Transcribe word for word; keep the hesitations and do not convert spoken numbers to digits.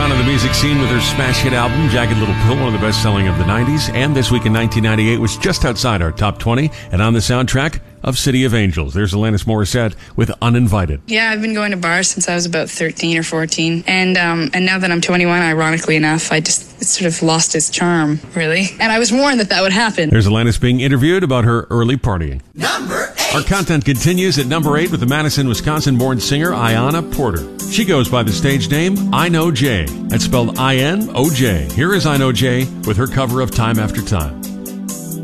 on in the music scene with her smash hit album, Jagged Little Pill, one of the best-selling of the nineties, and this week in nineteen ninety-eight was just outside our top twenty and on the soundtrack of City of Angels. There's Alanis Morissette with Uninvited. Yeah, I've been going to bars since I was about thirteen or fourteen, and um, and now that I'm twenty-one, ironically enough, I just it sort of lost its charm, really. And I was warned that that would happen. There's Alanis being interviewed about her early partying. Number eight. Our content continues at number eight with the Madison, Wisconsin-born singer Ayanna Porter. She goes by the stage name I Know Jay. That's spelled I N O J. Here is I Know Jay with her cover of Time After Time.